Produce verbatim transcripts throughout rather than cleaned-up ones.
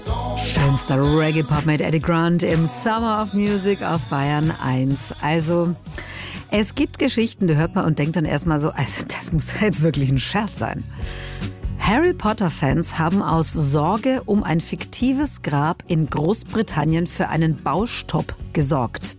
Schönster Reggae-Pop mit Eddie Grant im Summer of Music auf Bayern eins. Also, es gibt Geschichten, die hört man und denkt dann erstmal so, also das muss jetzt wirklich ein Scherz sein. Harry Potter-Fans haben aus Sorge um ein fiktives Grab in Großbritannien für einen Baustopp gesorgt.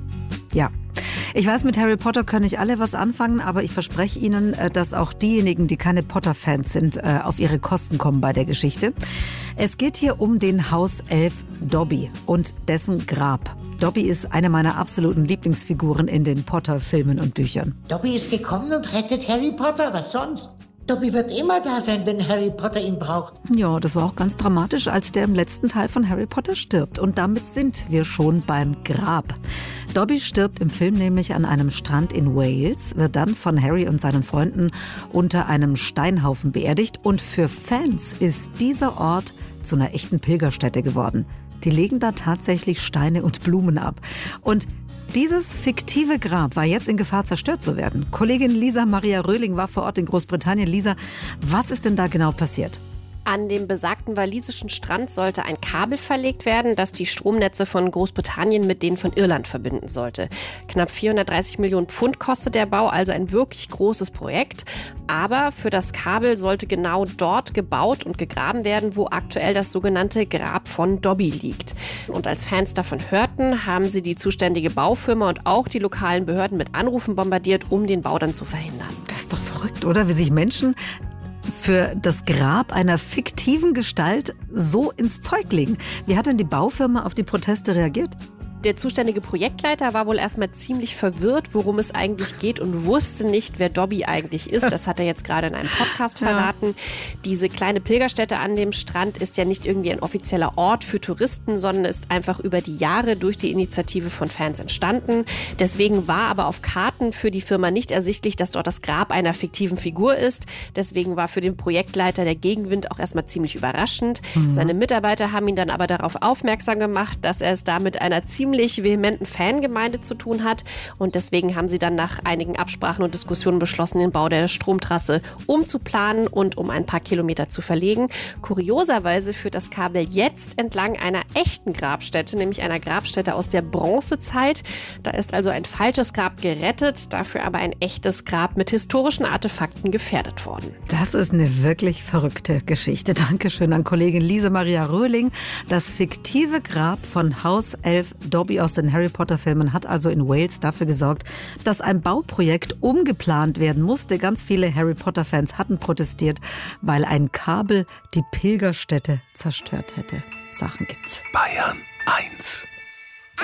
Ja. Ich weiß, mit Harry Potter können nicht alle was anfangen, aber ich verspreche Ihnen, dass auch diejenigen, die keine Potter-Fans sind, auf ihre Kosten kommen bei der Geschichte. Es geht hier um den Hauself Dobby und dessen Grab. Dobby ist eine meiner absoluten Lieblingsfiguren in den Potter-Filmen und Büchern. Dobby ist gekommen und rettet Harry Potter, was sonst? Dobby wird immer da sein, wenn Harry Potter ihn braucht. Ja, das war auch ganz dramatisch, als der im letzten Teil von Harry Potter stirbt. Und damit sind wir schon beim Grab. Dobby stirbt im Film nämlich an einem Strand in Wales, wird dann von Harry und seinen Freunden unter einem Steinhaufen beerdigt. Und für Fans ist dieser Ort zu einer echten Pilgerstätte geworden. Die legen da tatsächlich Steine und Blumen ab. Und dieses fiktive Grab war jetzt in Gefahr, zerstört zu werden. Kollegin Lisa Maria Röhling war vor Ort in Großbritannien. Lisa, was ist denn da genau passiert? An dem besagten walisischen Strand sollte ein Kabel verlegt werden, das die Stromnetze von Großbritannien mit denen von Irland verbinden sollte. Knapp vierhundertdreißig Millionen Pfund kostet der Bau, also ein wirklich großes Projekt. Aber für das Kabel sollte genau dort gebaut und gegraben werden, wo aktuell das sogenannte Grab von Dobby liegt. Und als Fans davon hörten, haben sie die zuständige Baufirma und auch die lokalen Behörden mit Anrufen bombardiert, um den Bau dann zu verhindern. Das ist doch verrückt, oder? Wie sich Menschen für das Grab einer fiktiven Gestalt so ins Zeug legen. Wie hat denn die Baufirma auf die Proteste reagiert? Der zuständige Projektleiter war wohl erstmal ziemlich verwirrt, worum es eigentlich geht und wusste nicht, wer Dobby eigentlich ist. Das hat er jetzt gerade in einem Podcast verraten. Ja. Diese kleine Pilgerstätte an dem Strand ist ja nicht irgendwie ein offizieller Ort für Touristen, sondern ist einfach über die Jahre durch die Initiative von Fans entstanden. Deswegen war aber auf Karten für die Firma nicht ersichtlich, dass dort das Grab einer fiktiven Figur ist. Deswegen war für den Projektleiter der Gegenwind auch erstmal ziemlich überraschend. Mhm. Seine Mitarbeiter haben ihn dann aber darauf aufmerksam gemacht, dass er es da mit einer ziemlich vehementen Fangemeinde zu tun hat. Und deswegen haben sie dann nach einigen Absprachen und Diskussionen beschlossen, den Bau der Stromtrasse umzuplanen und um ein paar Kilometer zu verlegen. Kurioserweise führt das Kabel jetzt entlang einer echten Grabstätte, nämlich einer Grabstätte aus der Bronzezeit. Da ist also ein falsches Grab gerettet, dafür aber ein echtes Grab mit historischen Artefakten gefährdet worden. Das ist eine wirklich verrückte Geschichte. Dankeschön an Kollegin Lisa Maria Röhling. Das fiktive Grab von Hauself Dobby aus den Harry Potter Filmen hat also in Wales dafür gesorgt, dass ein Bauprojekt umgeplant werden musste. Ganz viele Harry Potter Fans hatten protestiert, weil ein Kabel die Pilgerstätte zerstört hätte. Sachen gibt's. Bayern eins.